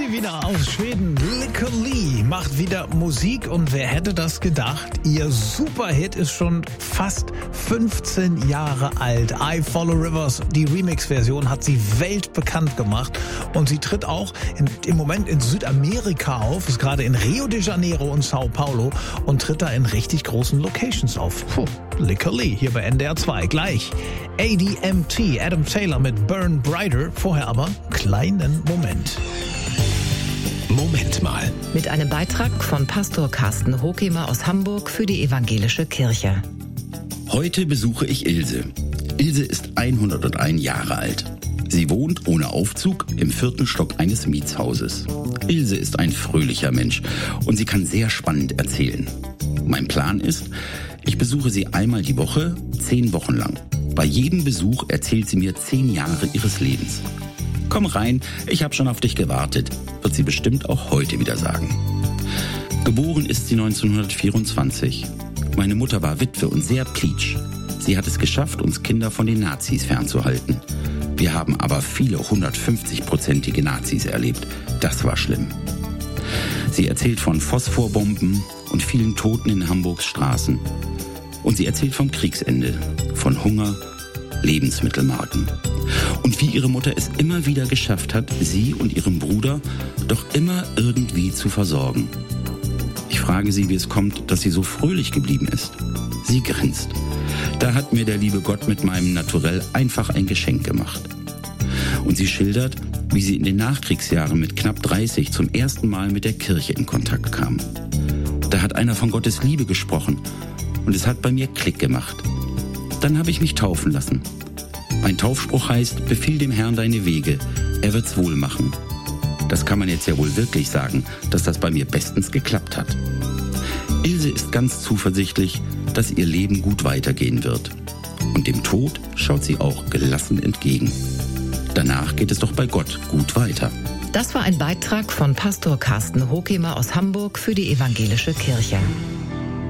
Neu wieder aus Schweden. Lykke Li macht wieder Musik und wer hätte das gedacht? Ihr Superhit ist schon fast 15 Jahre alt. I Follow Rivers, die Remix-Version, hat sie weltbekannt gemacht und sie tritt auch im Moment in Südamerika auf, ist gerade in Rio de Janeiro und Sao Paulo und tritt da in richtig großen Locations auf. Lykke Li, hier bei NDR 2. Gleich ADMT, Adam Taylor mit Burn Brighter. Vorher aber kleinen Moment. Moment mal. Mit einem Beitrag von Pastor Carsten Hokemer aus Hamburg für die Evangelische Kirche. Heute besuche ich Ilse. Ilse ist 101 Jahre alt. Sie wohnt ohne Aufzug im 4. Stock eines Mietshauses. Ilse ist ein fröhlicher Mensch und sie kann sehr spannend erzählen. Mein Plan ist, ich besuche sie einmal die Woche, 10 Wochen lang. Bei jedem Besuch erzählt sie mir 10 Jahre ihres Lebens. Komm rein, ich habe schon auf dich gewartet, wird sie bestimmt auch heute wieder sagen. Geboren ist sie 1924. Meine Mutter war Witwe und sehr pleatsch. Sie hat es geschafft, uns Kinder von den Nazis fernzuhalten. Wir haben aber viele 150-prozentige Nazis erlebt. Das war schlimm. Sie erzählt von Phosphorbomben und vielen Toten in Hamburgs Straßen. Und sie erzählt vom Kriegsende, von Hunger, Lebensmittelmarken. Und wie ihre Mutter es immer wieder geschafft hat, sie und ihren Bruder doch immer irgendwie zu versorgen. Ich frage sie, wie es kommt, dass sie so fröhlich geblieben ist. Sie grinst. Da hat mir der liebe Gott mit meinem Naturell einfach ein Geschenk gemacht. Und sie schildert, wie sie in den Nachkriegsjahren mit knapp 30 zum ersten Mal mit der Kirche in Kontakt kam. Da hat einer von Gottes Liebe gesprochen und es hat bei mir Klick gemacht. Dann habe ich mich taufen lassen. Mein Taufspruch heißt, befiehl dem Herrn deine Wege, er wird's wohl machen. Das kann man jetzt ja wohl wirklich sagen, dass das bei mir bestens geklappt hat. Ilse ist ganz zuversichtlich, dass ihr Leben gut weitergehen wird. Und dem Tod schaut sie auch gelassen entgegen. Danach geht es doch bei Gott gut weiter. Das war ein Beitrag von Pastor Carsten Hokemer aus Hamburg für die Evangelische Kirche.